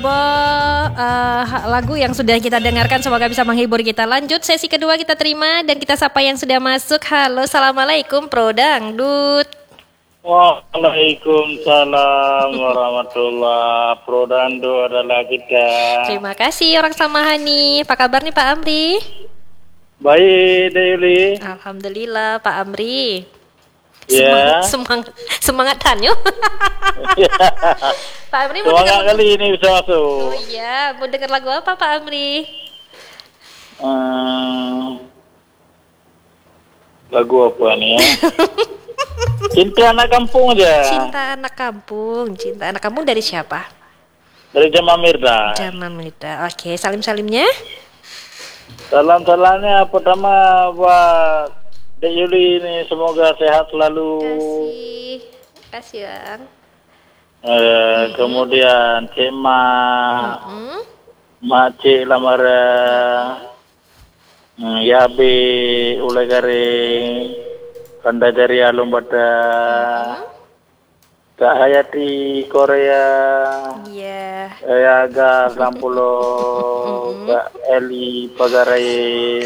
sebuah lagu yang sudah kita dengarkan, semoga bisa menghibur kita. Lanjut sesi kedua kita terima dan kita sapa yang sudah masuk. Halo, assalamualaikum Pro Dangdut. Waalaikumsalam warahmatullah. Pro Dangdut adalah kita. Terima kasih orang Samahani. Apa kabar nih Pak Amri? Baik, Dewi. Alhamdulillah Pak Amri. Ya. Semangat yuk. Pak Amri mau Semangat dengar kali ini bisa masuk. Oh iya, mau dengar lagu apa Pak Amri? Lagu apa nih ya? Cinta Anak Kampung aja. Cinta Anak Kampung dari siapa? Dari Jamal Mirdad. Jamal Mirdad. Oke, salim-salimnya. Salam-salamnya pertama buat Dek Yuli ini, semoga sehat selalu. Kasih Bang. Kemudian Cik Mak Cik Lamara, Yabe Ulai Garing, Kanda dari Alum Bada, Kak Hayati Korea, Aga Lampulo, Kak Eli Pagarai,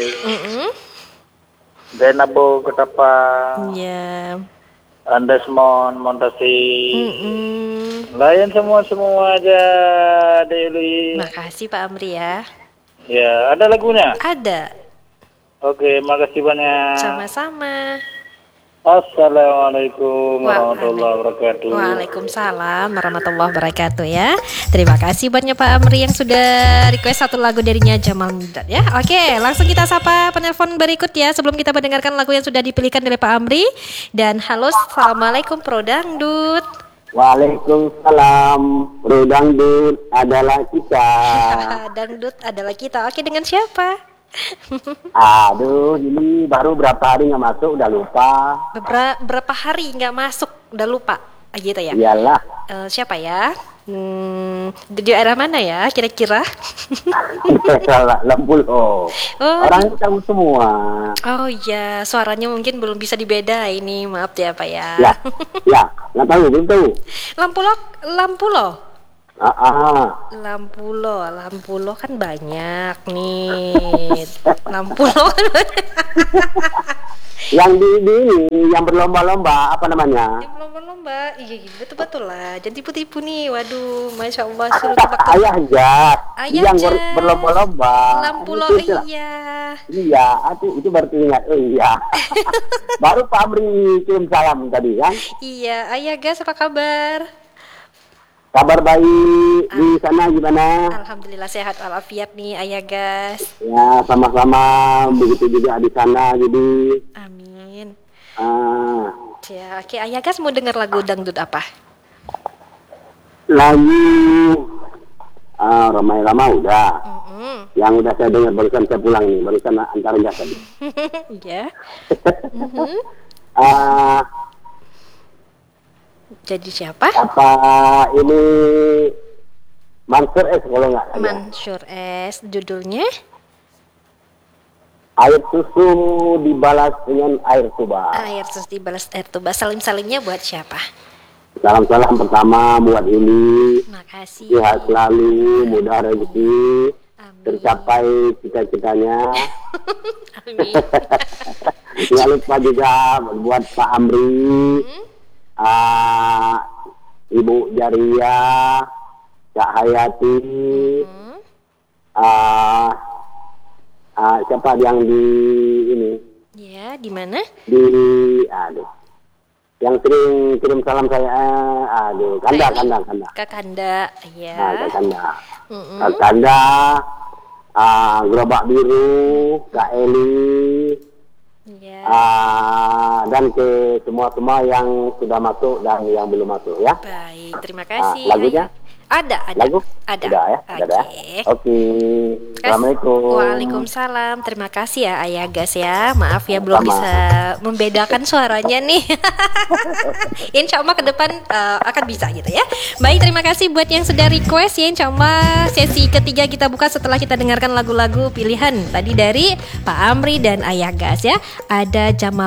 Denabo Ketapang, Andesmon Montasi, layan semua aja Dewi. Makasih Pak Amri ya. Ya, ada lagunya? Ada. Oke, makasih banyak. Sama-sama. Assalamualaikum warahmatullahi wabarakatuh. Waalaikumsalam warahmatullahi wabarakatuh ya. Terima kasih banyak Pak Amri yang sudah request satu lagu darinya Jamal Mirdad ya. Oke, langsung kita sapa penelpon berikut ya sebelum kita mendengarkan lagu yang sudah dipilihkan oleh Pak Amri. Dan halo, assalamualaikum Pro Dangdut. Waalaikumsalam, Pro Dangdut adalah kita. Dangdut adalah kita. Oke, dengan siapa? Aduh, ini baru berapa hari nggak masuk, udah lupa. Berapa hari nggak masuk, udah lupa, gitu ya? Iyalah. Siapa ya? Di daerah mana ya, kira-kira? Lampulo. Orang tahu semua. Oh iya, suaranya mungkin belum bisa dibeda ini, maaf ya Pak ya. Ya, nggak tahu, belum tahu. Lampulo. Lampulo kan banyak nih. Lampulo kan banyak. Yang di ini, yang berlomba-lomba, apa namanya? Yang berlomba-lomba, iya betul lah. Jangan tipu-tipu nih, waduh, masya Allah suruh tebak. Ayah yang berlomba-lomba. Lampulo iya. Iya, itu berarti ingat. Oh iya. Baru Pak Amri kirim salam tadi kan? Iya, Ayah Gas apa kabar? Kabar baik di sana gimana? Alhamdulillah sehat walafiat nih Ayah Gas. Ya sama-sama, begitu juga di sana jadi. Amin. Ya, oke Ayah Gas mau dengar lagu dangdut apa? Lagu Ramai Rama udah. Yang udah saya dengar barusan saya pulang nih, barusan antar jasa. Iya. Jadi siapa? Apa ini Mansur S kalau nggak salah. Mansur S, judulnya? Air susu dibalas dengan air tuba. Air susu dibalas air tuba. Salim-salimnya buat siapa? Salam-salam pertama buat ini. Makasih. Sehat selalu, mudah rezeki, tercapai cita-citanya. Amin. Jangan lupa juga buat Pak Amri. Ibu Jaria, Kak Hayati, siapa yang di ini? Ya, di mana? Yang sering kirim salam saya, Kanda. Kak Kanda, ya. Kak Kanda, Gerobak Biru, Kak Eli. Ya. Dan ke semua yang sudah masuk dan yang belum masuk ya. Baik, terima kasih. Lagunya? Ada. Lagu? Ada. Udah ya? Oke. Assalamualaikum. Waalaikumsalam. Terima kasih ya Ayah Gas ya. Maaf ya belum bisa membedakan suaranya nih. Insya Allah ke depan akan bisa gitu ya. Baik, terima kasih buat yang sudah request ya. Insya Allah sesi ketiga kita buka setelah kita dengarkan lagu-lagu pilihan tadi dari Pak Amri dan Ayah Gas ya. Ada Jamal